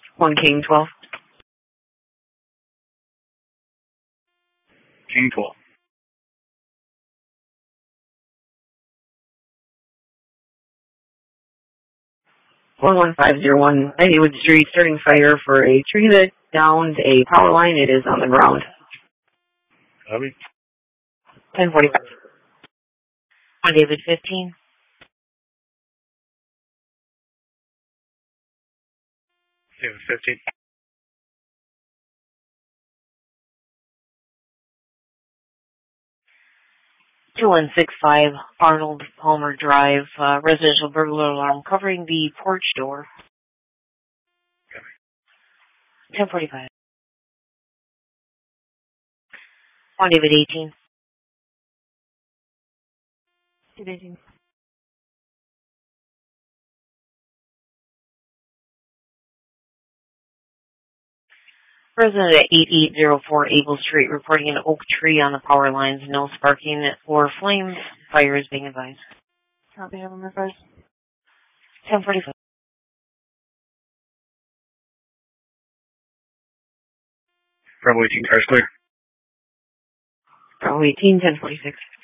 1 King 12. King 12. 11501 Haywood Street, starting fire for a tree that downed a power line. It is on the ground. Copy. 1045. On David 15. David 15. 2165 Arnold Palmer Drive, residential burglar alarm covering the porch door. 1045. On David 18. David 18. Resident at 8804 Able Street reporting an oak tree on the power lines. No sparking or flames. Fire is being advised. Copy, have them advised. 1045. Bravo 18, cars clear. Bravo 18, 1046.